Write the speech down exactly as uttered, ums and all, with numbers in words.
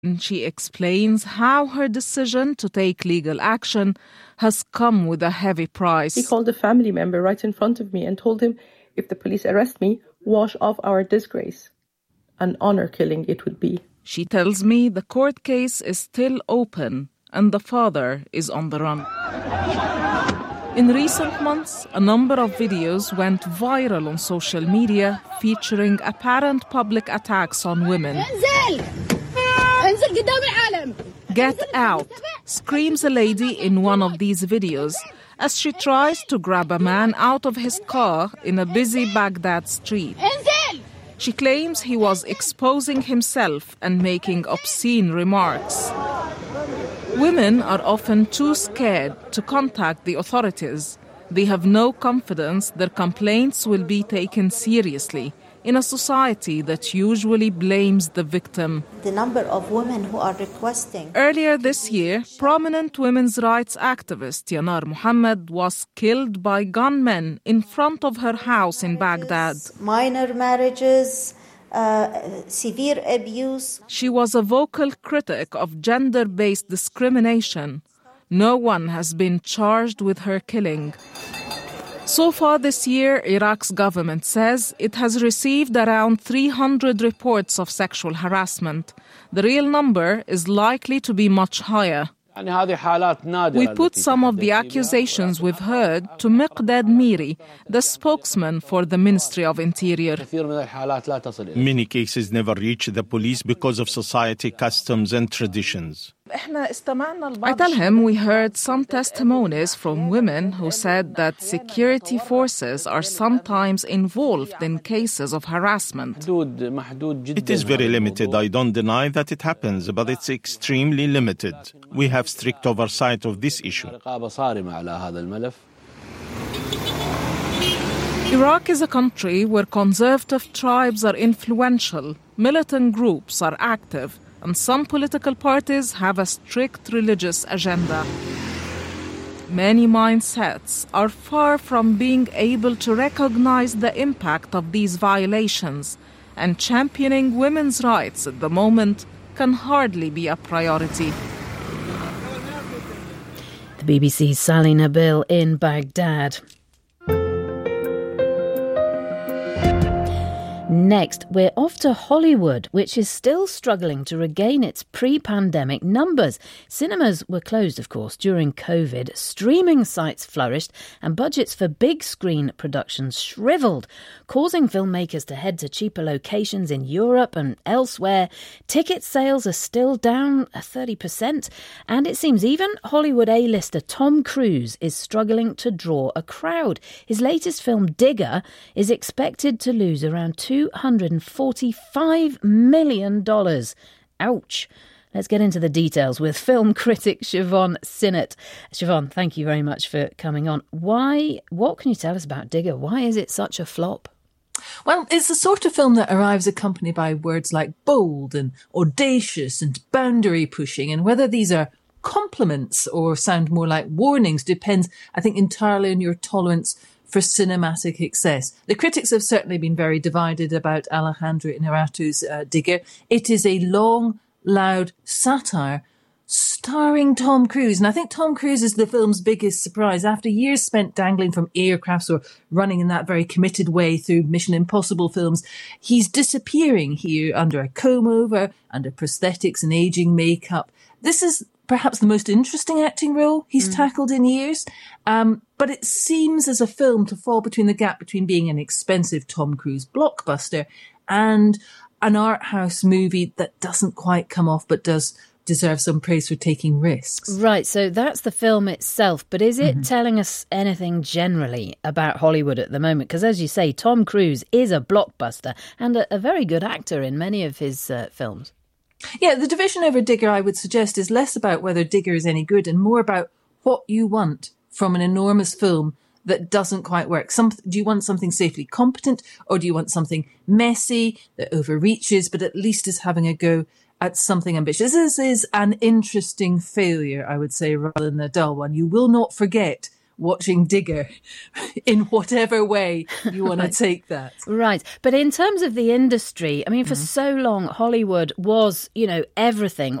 She explains how her decision to take legal action has come with a heavy price. He called a family member right in front of me and told him, if the police arrest me, wash off our disgrace. An honor killing it would be. She tells me the court case is still open and the father is on the run. In recent months, a number of videos went viral on social media featuring apparent public attacks on women. Get out, screams a lady in one of these videos as she tries to grab a man out of his car in a busy Baghdad street. She claims he was exposing himself and making obscene remarks. Women are often too scared to contact the authorities. They have no confidence their complaints will be taken seriously in a society that usually blames the victim. The number of women who are requesting... Earlier this year, prominent women's rights activist Yanar Mohammed was killed by gunmen in front of her house in Baghdad. Minor marriages, uh, severe abuse. She was a vocal critic of gender-based discrimination. No one has been charged with her killing. So far this year, Iraq's government says it has received around three hundred reports of sexual harassment. The real number is likely to be much higher. We put some of the accusations we've heard to Miqdad Miri, the spokesman for the Ministry of Interior. Many cases never reach the police because of society, customs and traditions. I tell him we heard some testimonies from women who said that security forces are sometimes involved in cases of harassment. It is very limited. I don't deny that it happens, but it's extremely limited. We have strict oversight of this issue. Iraq is a country where conservative tribes are influential, militant groups are active, and some political parties have a strict religious agenda. Many mindsets are far from being able to recognize the impact of these violations, and championing women's rights at the moment can hardly be a priority. The B B C's Sally Nabil in Baghdad. Next, we're off to Hollywood, which is still struggling to regain its pre-pandemic numbers. Cinemas were closed, of course, during COVID. Streaming sites flourished and budgets for big-screen productions shriveled, causing filmmakers to head to cheaper locations in Europe and elsewhere. Ticket sales are still down thirty percent, and it seems even Hollywood A-lister Tom Cruise is struggling to draw a crowd. His latest film, Digger, is expected to lose around two hundred forty-five million dollars. Ouch. Let's get into the details with film critic Siobhan Sinnott. Siobhan, thank you very much for coming on. Why, what can you tell us about Digger? Why is it such a flop? Well, it's the sort of film that arrives accompanied by words like bold and audacious and boundary pushing, and whether these are compliments or sound more like warnings depends, I think, entirely on your tolerance for cinematic excess. The critics have certainly been very divided about Alejandro Inarritu's uh, Digger. It is a long, loud satire starring Tom Cruise. And I think Tom Cruise is the film's biggest surprise. After years spent dangling from aircrafts or running in that very committed way through Mission Impossible films, he's disappearing here under a comb-over, under prosthetics and aging makeup. This is perhaps the most interesting acting role he's mm. tackled in years. Um, but it seems as a film to fall between the gap between being an expensive Tom Cruise blockbuster and an art house movie that doesn't quite come off but does deserve some praise for taking risks. Right, so that's the film itself, but is it mm-hmm. telling us anything generally about Hollywood at the moment? Because as you say, Tom Cruise is a blockbuster and a, a very good actor in many of his uh, films. Yeah, the division over Digger, I would suggest, is less about whether Digger is any good and more about what you want from an enormous film that doesn't quite work. Some, do you want something safely competent, or do you want something messy that overreaches but at least is having a go at something ambitious? This is an interesting failure, I would say, rather than a dull one. You will not forget watching Digger in whatever way you want Right. to take that. Right. But in terms of the industry, I mean, for so long, Hollywood was, you know, everything.